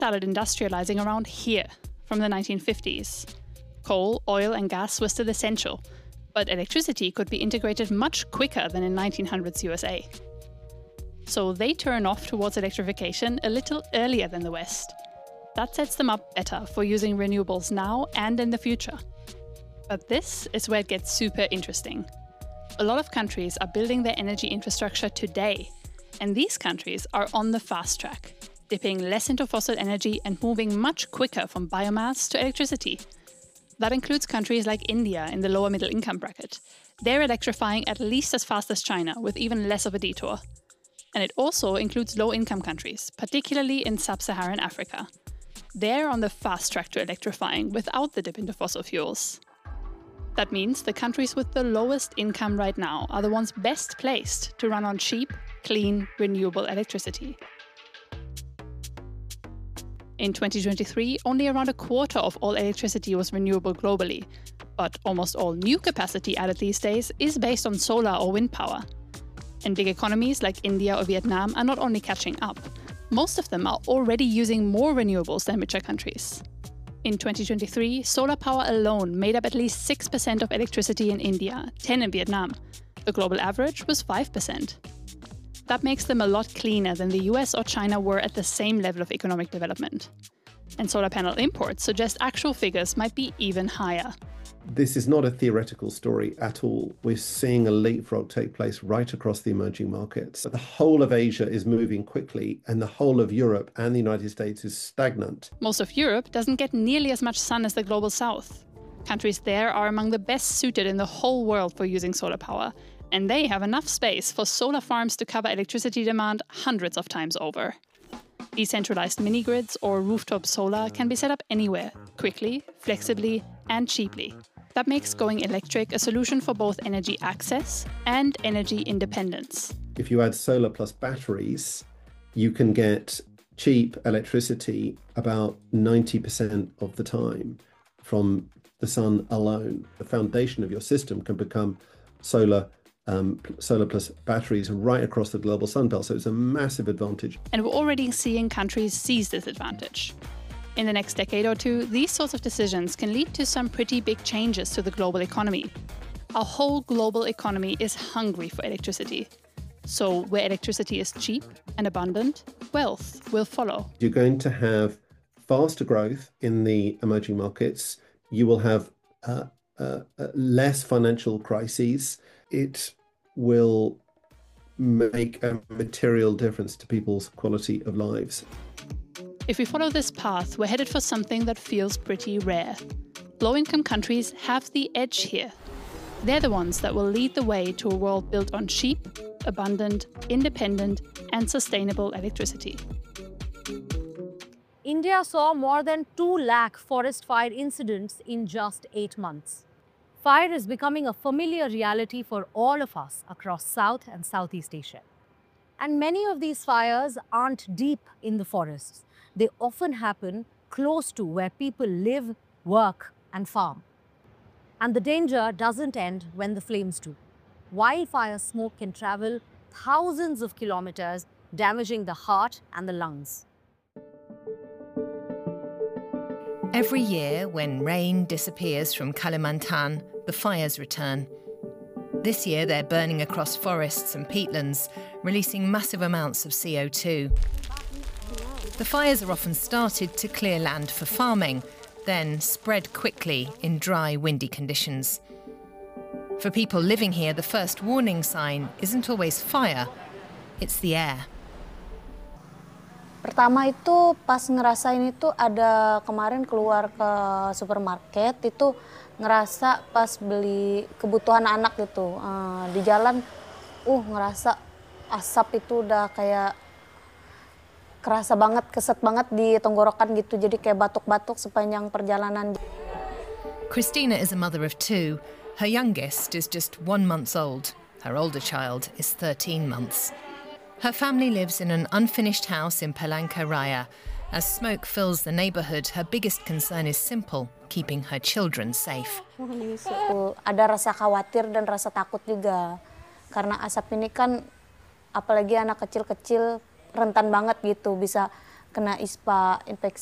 started industrializing around here, from the 1950s. Coal, oil, and gas were still essential, but electricity could be integrated much quicker than in 1900s USA. So they turn off towards electrification a little earlier than the West. That sets them up better for using renewables now and in the future. But this is where it gets super interesting. A lot of countries are building their energy infrastructure today, and these countries are on the fast track, dipping less into fossil energy and moving much quicker from biomass to electricity. That includes countries like India in the lower middle income bracket. They're electrifying at least as fast as China, with even less of a detour. And it also includes low-income countries, particularly in sub-Saharan Africa. They're on the fast track to electrifying without the dip into fossil fuels. That means the countries with the lowest income right now are the ones best placed to run on cheap, clean, renewable electricity. In 2023, only around a quarter of all electricity was renewable globally, but almost all new capacity added these days is based on solar or wind power. And big economies like India or Vietnam are not only catching up, most of them are already using more renewables than richer countries. In 2023, solar power alone made up at least 6% of electricity in India, 10% in Vietnam. The global average was 5%. That makes them a lot cleaner than the US or China were at the same level of economic development. And solar panel imports suggest actual figures might be even higher. This is not a theoretical story at all. We're seeing a leapfrog take place right across the emerging markets. The whole of Asia is moving quickly, and the whole of Europe and the United States is stagnant. Most of Europe doesn't get nearly as much sun as the global south. Countries there are among the best suited in the whole world for using solar power, and they have enough space for solar farms to cover electricity demand hundreds of times over. Decentralized mini-grids or rooftop solar can be set up anywhere, quickly, flexibly, and cheaply. That makes going electric a solution for both energy access and energy independence. If you add solar plus batteries, you can get cheap electricity about 90% of the time from the sun alone. The foundation of your system can become solar plus batteries right across the global sun belt. So it's a massive advantage. And we're already seeing countries seize this advantage. In the next decade or two, these sorts of decisions can lead to some pretty big changes to the global economy. Our whole global economy is hungry for electricity. So where electricity is cheap and abundant, wealth will follow. You're going to have faster growth in the emerging markets. You will have less financial crises. It will make a material difference to people's quality of lives. If we follow this path, we're headed for something that feels pretty rare. Low-income countries have the edge here. They're the ones that will lead the way to a world built on cheap, abundant, independent, and sustainable electricity. India saw more than 2 lakh forest fire incidents in just 8 months. Fire is becoming a familiar reality for all of us across South and Southeast Asia. And many of these fires aren't deep in the forests. They often happen close to where people live, work, and farm. And the danger doesn't end when the flames do. Wildfire smoke can travel thousands of kilometers, damaging the heart and the lungs. Every year, when rain disappears from Kalimantan, the fires return. This year, they're burning across forests and peatlands, releasing massive amounts of CO2. The fires are often started to clear land for farming, then spread quickly in dry, windy conditions. For people living here, the first warning sign isn't always fire, it's the air. Pertama itu pas ngerasain itu ada kemarin keluar ke supermarket itu ngerasa pas beli kebutuhan anak gitu di jalan ngerasa asap itu udah kayak kerasa banget, keset banget di tenggorokan gitu, jadi kayak batuk-batuk sepanjang perjalanan. Christina is a mother of 2. Her youngest is just 1 month old. Her older child is 13 months. Her family lives in an unfinished house in Palangka Raya. As smoke fills the neighbourhood, her biggest concern is simple, keeping her children safe. Ada rasa khawatir dan rasa takut juga. Karena asap ini kan, apalagi anak kecil-kecil, rentan banget gitu. Bisa kena ISPA, infeksi